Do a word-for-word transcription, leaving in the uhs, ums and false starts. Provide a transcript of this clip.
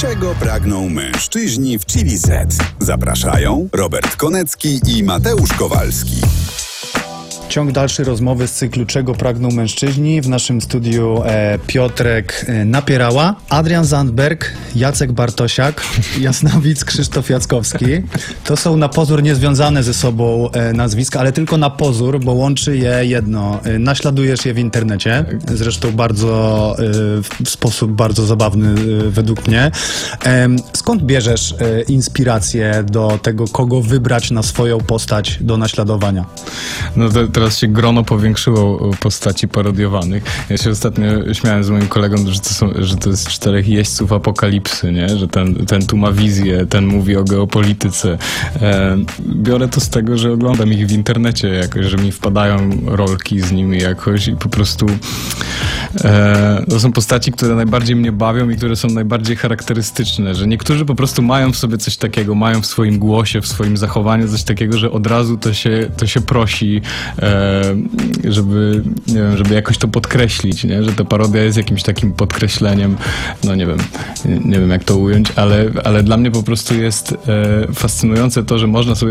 Czego pragną mężczyźni w Chili Z? Zapraszają Robert Konecki i Mateusz Kowalski. Ciąg dalszy rozmowy z cyklu Czego pragną mężczyźni. W naszym studiu e, Piotrek e, Napierała, Adrian Zandberg, Jacek Bartosiak, Jasnowic Krzysztof Jackowski. To są na pozór niezwiązane ze sobą e, nazwiska, ale tylko na pozór, bo łączy je jedno. E, naśladujesz je w internecie, zresztą bardzo e, w sposób bardzo zabawny e, według mnie. E, skąd bierzesz e, inspirację do tego, kogo wybrać na swoją postać do naśladowania? No to, teraz się grono powiększyło postaci parodiowanych. Ja się ostatnio śmiałem z moim kolegą, że to, są, że to jest czterech jeźdźców apokalipsy, nie? Że ten, ten tu ma wizję, ten mówi o geopolityce. E, biorę to z tego, że oglądam ich w internecie jakoś, że mi wpadają rolki z nimi jakoś i po prostu e, to są postaci, które najbardziej mnie bawią i które są najbardziej charakterystyczne, że niektórzy po prostu mają w sobie coś takiego, mają w swoim głosie, w swoim zachowaniu coś takiego, że od razu to się, to się prosi, żeby, nie wiem, żeby jakoś to podkreślić, nie? Że ta parodia jest jakimś takim podkreśleniem, no nie wiem, nie, nie wiem jak to ująć, ale, ale dla mnie po prostu jest e, fascynujące to, że można sobie